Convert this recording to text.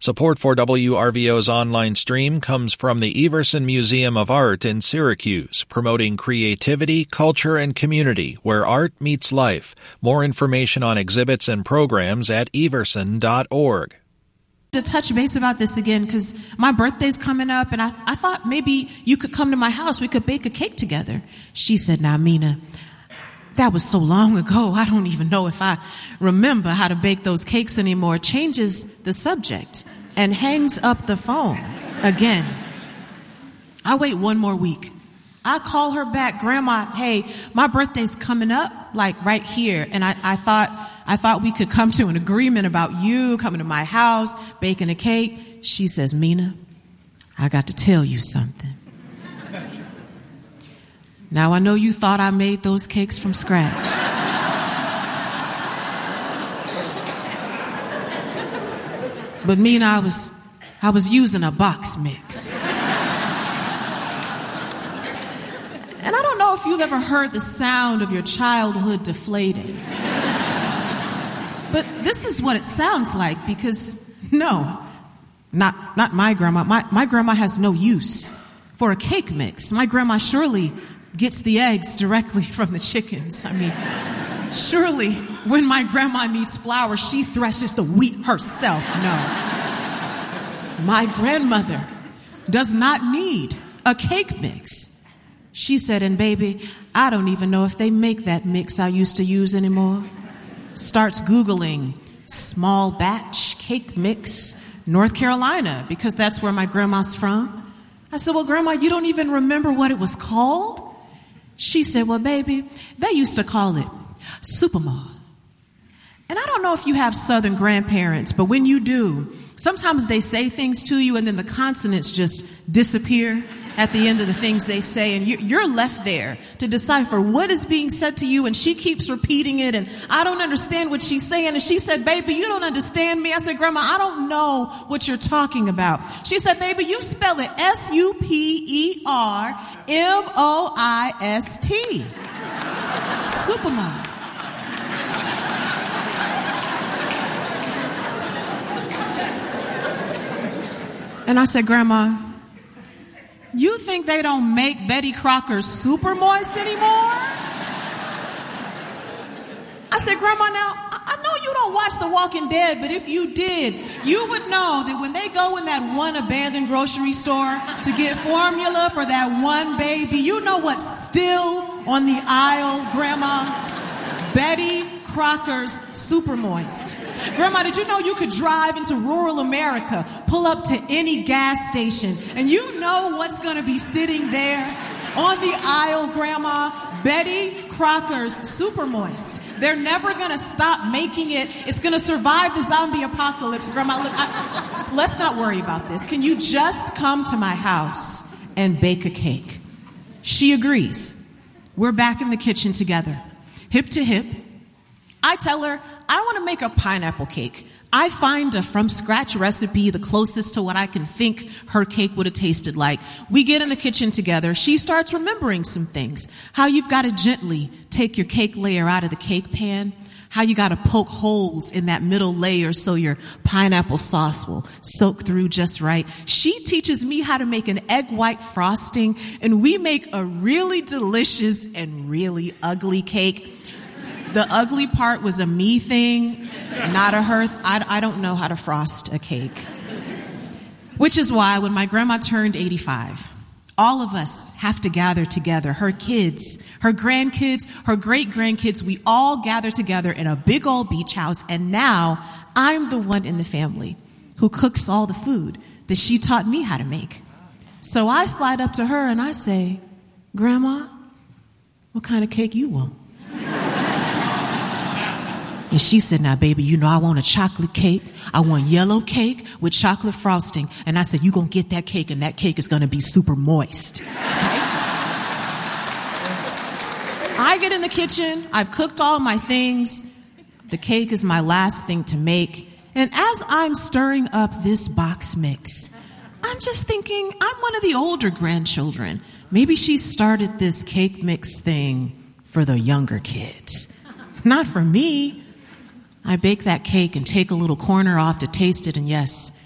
Support for WRVO's online stream comes from the Everson Museum of Art in Syracuse, promoting creativity, culture, and community where art meets life. More information on exhibits and programs at everson.org. To touch base about this again, because my birthday's coming up, and I thought maybe you could come to my house. We could bake a cake together. She said, "Now, Mina, that was so long ago. I don't even know if I remember how to bake those cakes anymore." Changes the subject and hangs up the phone again. I wait one more week. I call her back, "Grandma, hey, my birthday's coming up, like right here, and I thought we could come to an agreement about you coming to my house, baking a cake." She says, "Mina, I got to tell you something. Now, I know you thought I made those cakes from scratch. But Mina, I was using a box mix." And I don't know if you've ever heard the sound of your childhood deflating. But this is what it sounds like, because no, not my grandma. My grandma has no use for a cake mix. My grandma surely gets the eggs directly from the chickens. I mean, surely when my grandma needs flour, she threshes the wheat herself. No. My grandmother does not need a cake mix. She said, "And baby, I don't even know if they make that mix I used to use anymore." Starts Googling small batch cake mix, North Carolina, because that's where my grandma's from. I said, "Well, Grandma, you don't even remember what it was called?" She said, "Well, baby, they used to call it Superma." And I don't know if you have Southern grandparents, but when you do, sometimes they say things to you and then the consonants just disappear at the end of the things they say, and you're left there to decipher what is being said to you, and she keeps repeating it, and I don't understand what she's saying. And she said, "Baby, you don't understand me." I said, "Grandma, I don't know what you're talking about." She said, "Baby, you spell it Supermoist. Superma." And I said, "Grandma, you think they don't make Betty Crocker's Super Moist anymore?" I said, "Grandma, now, I know you don't watch The Walking Dead, but if you did, you would know that when they go in that one abandoned grocery store to get formula for that one baby, you know what's still on the aisle, Grandma? Betty Crocker's Super Moist." Grandma, did you know you could drive into rural America, pull up to any gas station, and you know what's going to be sitting there on the aisle, Grandma? Betty Crocker's Super Moist. They're never going to stop making it. It's going to survive the zombie apocalypse. Grandma, look, let's not worry about this. Can you just come to my house and bake a cake? She agrees. We're back in the kitchen together, hip to hip. I tell her, I want to make a pineapple cake. I find a from-scratch recipe, the closest to what I can think her cake would have tasted like. We get in the kitchen together. She starts remembering some things. How you've got to gently take your cake layer out of the cake pan. How you got to poke holes in that middle layer so your pineapple sauce will soak through just right. She teaches me how to make an egg white frosting, and we make a really delicious and really ugly cake. The ugly part was a me thing, not a her. I don't know how to frost a cake. Which is why when my grandma turned 85, all of us have to gather together. Her kids, her grandkids, her great-grandkids, we all gather together in a big old beach house. And now I'm the one in the family who cooks all the food that she taught me how to make. So I slide up to her and I say, "Grandma, what kind of cake you want?" And she said, "Now, baby, you know I want a chocolate cake. I want yellow cake with chocolate frosting." And I said, "You gonna get that cake, and that cake is gonna be super moist." Okay? I get in the kitchen. I've cooked all my things. The cake is my last thing to make. And as I'm stirring up this box mix, I'm just thinking, I'm one of the older grandchildren. Maybe she started this cake mix thing for the younger kids. Not for me. I bake that cake and take a little corner off to taste it, and yes,